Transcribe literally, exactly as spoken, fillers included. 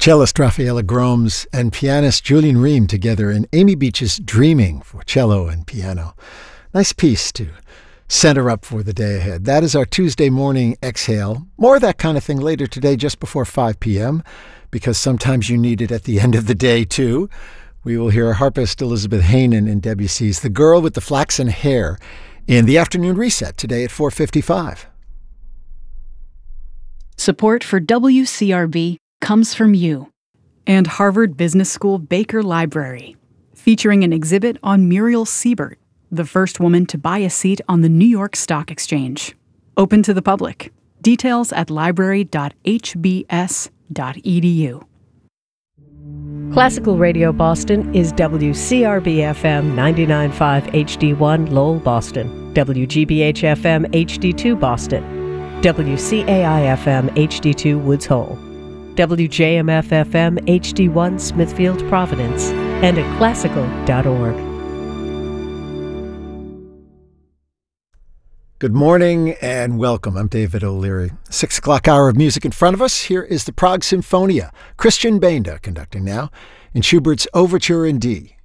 Cellist Rafaela Gromes and pianist Julian Ream together in Amy Beach's Dreaming for cello and piano. Nice piece to center up for the day ahead. That is our Tuesday morning exhale. More of that kind of thing later today just before five p.m. because sometimes you need it at the end of the day too. We will hear harpist Elizabeth Heynen in Debussy's The Girl with the Flaxen Hair in the afternoon reset today at four fifty-five. Support for W C R B comes from you and Harvard Business School Baker Library, featuring an exhibit on Muriel Siebert, the first woman to buy a seat on the New York Stock Exchange. Open to the public. Details at library dot h b s dot e d u. Classical Radio Boston is W C R B F M ninety-nine point five H D one Lowell, Boston, W G B H F M H D two Boston, W C A I F M H D two Woods Hole, W J M F F M H D one Smithfield, Providence, and at classical dot org. Good morning and welcome. I'm David O'Leary. Six o'clock hour of music in front of us. Here is the Prague Sinfonia. Christian Benda conducting now in Schubert's Overture in D.